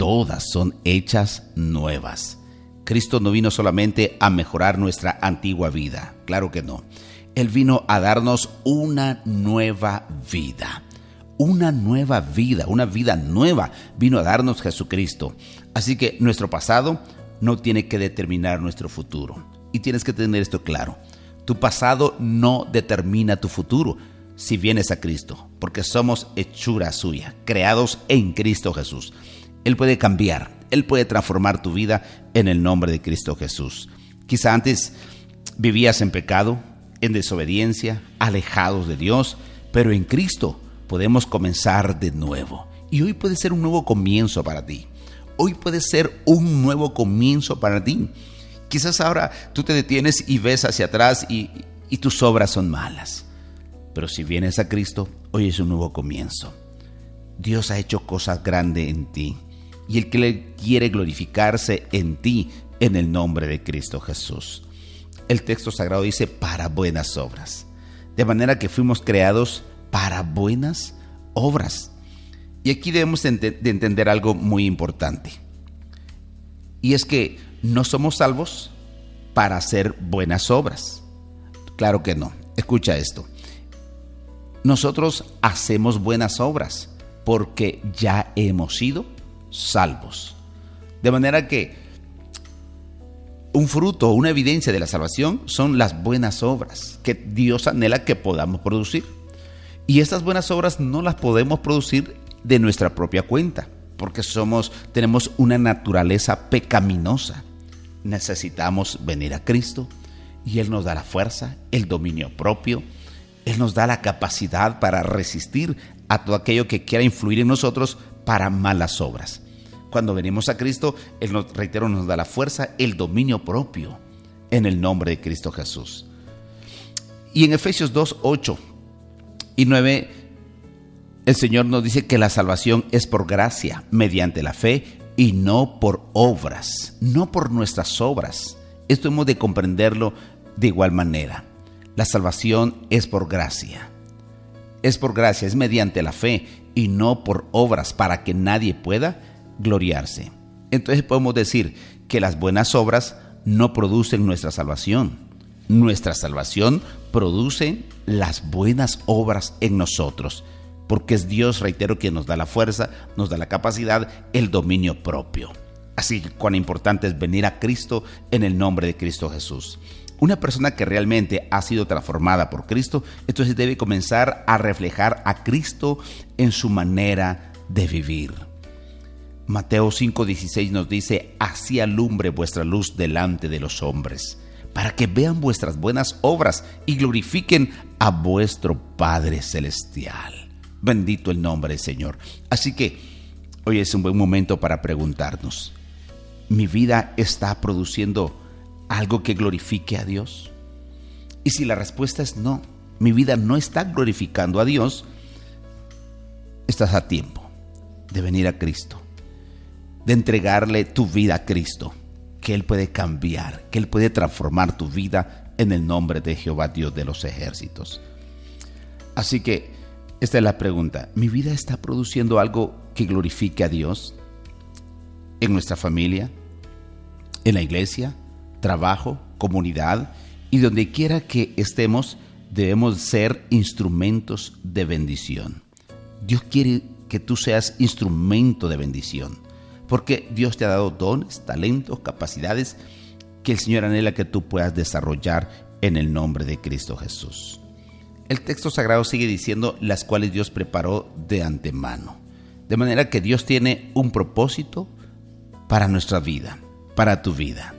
todas son hechas nuevas. Cristo no vino solamente a mejorar nuestra antigua vida, claro que no. Él vino a darnos una nueva vida. Una nueva vida, una vida nueva vino a darnos Jesucristo. Así que nuestro pasado no tiene que determinar nuestro futuro. Y tienes que tener esto claro. Tu pasado no determina tu futuro si vienes a Cristo, porque somos hechura suya, creados en Cristo Jesús. Él puede cambiar, Él puede transformar tu vida en el nombre de Cristo Jesús. Quizá antes vivías en pecado, en desobediencia, alejados de Dios, pero en Cristo podemos comenzar de nuevo. Y hoy puede ser un nuevo comienzo para ti. Hoy puede ser un nuevo comienzo para ti. Quizás ahora tú te detienes y ves hacia atrás y tus obras son malas. Pero si vienes a Cristo, hoy es un nuevo comienzo. Dios ha hecho cosas grandes en ti y Él quiere glorificarse en ti en el nombre de Cristo Jesús. El texto sagrado dice para buenas obras. De manera que fuimos creados para buenas obras. Y aquí debemos de entender algo muy importante. Y es que no somos salvos para hacer buenas obras. Claro que no. Escucha esto. Nosotros hacemos buenas obras porque ya hemos sido salvos. De manera que un fruto, una evidencia de la salvación son las buenas obras que Dios anhela que podamos producir. Y estas buenas obras no las podemos producir de nuestra propia cuenta, porque tenemos una naturaleza pecaminosa. Necesitamos venir a Cristo y Él nos da la fuerza, el dominio propio. Él nos da la capacidad para resistir a todo aquello que quiera influir en nosotros para malas obras. Cuando venimos a Cristo, Él nos da la fuerza, el dominio propio en el nombre de Cristo Jesús. Y en Efesios 2, 8 y 9, el Señor nos dice que la salvación es por gracia, mediante la fe y no por obras, no por nuestras obras. Esto hemos de comprenderlo de igual manera. La salvación es por gracia. Es por gracia, es mediante la fe y no por obras para que nadie pueda gloriarse. Entonces podemos decir que las buenas obras no producen nuestra salvación. Nuestra salvación produce las buenas obras en nosotros, porque es Dios, reitero, quien nos da la fuerza, nos da la capacidad, el dominio propio. Así que cuán importante es venir a Cristo en el nombre de Cristo Jesús. Una persona que realmente ha sido transformada por Cristo, entonces debe comenzar a reflejar a Cristo en su manera de vivir. Mateo 5:16 nos dice: así alumbre vuestra luz delante de los hombres, para que vean vuestras buenas obras y glorifiquen a vuestro Padre Celestial. Bendito el nombre del Señor. Así que hoy es un buen momento para preguntarnos: ¿mi vida está produciendo algo que glorifique a Dios? Y si la respuesta es no, mi vida no está glorificando a Dios, estás a tiempo de venir a Cristo, de entregarle tu vida a Cristo, que Él puede cambiar, que Él puede transformar tu vida en el nombre de Jehová, Dios de los ejércitos. Así que esta es la pregunta: ¿mi vida está produciendo algo que glorifique a Dios? En nuestra familia, en la iglesia, trabajo, comunidad y donde quiera que estemos, debemos ser instrumentos de bendición. Dios quiere que tú seas instrumento de bendición, porque Dios te ha dado dones, talentos, capacidades que el Señor anhela que tú puedas desarrollar en el nombre de Cristo Jesús. El texto sagrado sigue diciendo las cuales Dios preparó de antemano. De manera que Dios tiene un propósito para nuestra vida, para tu vida.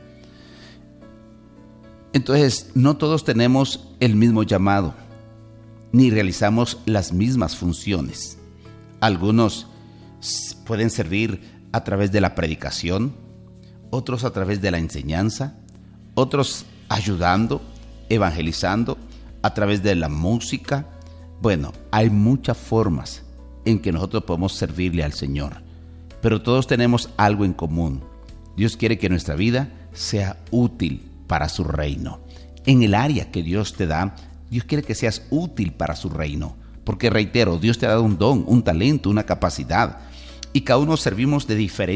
Entonces, no todos tenemos el mismo llamado, ni realizamos las mismas funciones. Algunos pueden servir a través de la predicación, otros a través de la enseñanza, otros ayudando, evangelizando, a través de la música. Bueno, hay muchas formas en que nosotros podemos servirle al Señor, pero todos tenemos algo en común. Dios quiere que nuestra vida sea útil para su reino. En el área que Dios te da, Dios quiere que seas útil para su reino, porque reitero, Dios te ha dado un don, un talento, una capacidad, y cada uno servimos de diferente